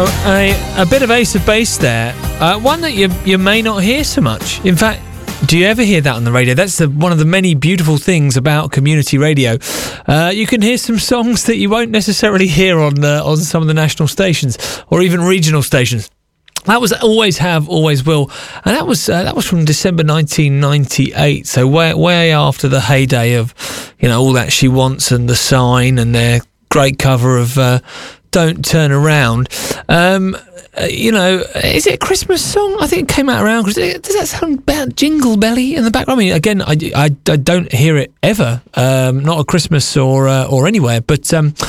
A bit of Ace of Base there. One that you may not hear so much. In fact, do you ever hear that on the radio? That's one of the many beautiful things about community radio. You can hear some songs that you won't necessarily hear on some of the national stations or even regional stations. That was Always Have, Always Will, and that was from December 1998. So way after the heyday of All That She Wants and The Sign and their great cover of Don't Turn Around. Is it a Christmas song? I think it came out around. Does that sound about Jingle Belly in the background? I mean, again, I don't hear it ever, not at Christmas or anywhere. But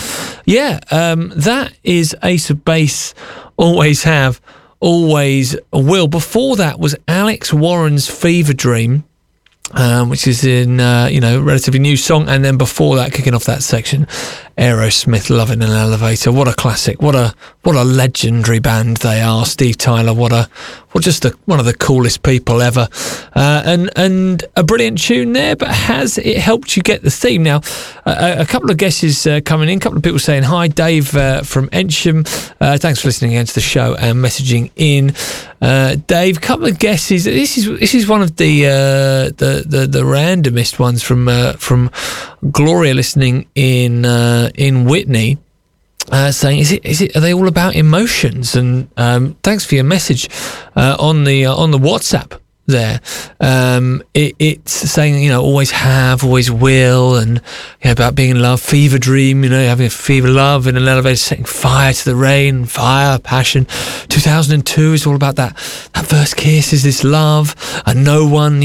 that is Ace of Base. Always Have, Always Will. Before that was Alex Warren's Fever Dream, which is in relatively new song, and then before that, kicking off that section, Aerosmith, Love in an Elevator. What a classic! What a legendary band they are. Steve Tyler, one of the coolest people ever, and a brilliant tune there. But has it helped you get the theme? Now, a couple of guesses coming in. A couple of people saying hi. Dave from Ensham, thanks for listening again to the show and messaging in. Dave, couple of guesses. This is one of the randomest ones from Gloria listening in Whitney, saying are they all about emotions? And thanks for your message on the WhatsApp there. It's saying always have, always will, and about being in love, fever dream, having a fever love in an elevator, setting fire to the rain, fire, passion. 2002 is all about that first kiss, is this love, and no one,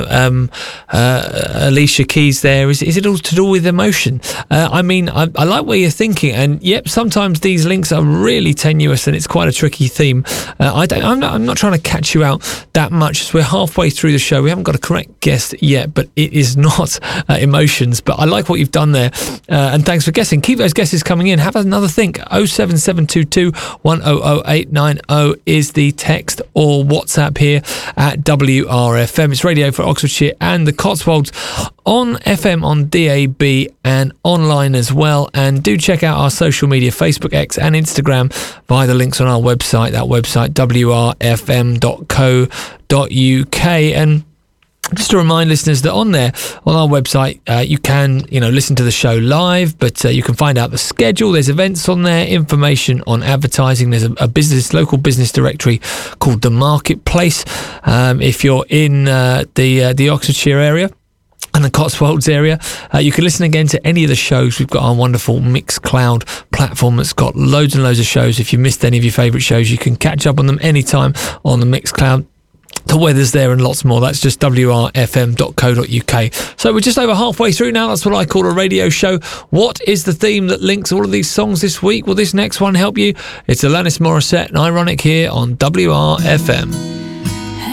Alicia Keys there, is it all to do with emotion? I like where you're thinking, and yep, sometimes these links are really tenuous and it's quite a tricky theme. I'm not trying to catch you out that much, as we're halfway through the show. We haven't got a correct guess yet, but it is not emotions. But I like what you've done there, and thanks for guessing. Keep those guesses coming in. Have another think. 07722 100890 is the text or WhatsApp here at WRFM. It's radio for Oxfordshire and the Cotswolds on FM, on DAB and online as well. And do check out our social media, Facebook, X and Instagram, via the links on our website, that website wrfm.co.uk. And just to remind listeners that on our website, you can, listen to the show live, but you can find out the schedule. There's events on there, information on advertising. There's a local business directory called The Marketplace. If you're in the Oxfordshire area and the Cotswolds area, you can listen again to any of the shows. We've got our wonderful Mixcloud platform that's got loads and loads of shows. If you missed any of your favourite shows, you can catch up on them anytime on the Mixcloud. The weather's there and lots more. That's just wrfm.co.uk. So we're just over halfway through now. That's what I call a radio show. What is the theme that links all of these songs this week? Will this next one help you? It's Alanis Morissette and Ironic here on WRFM.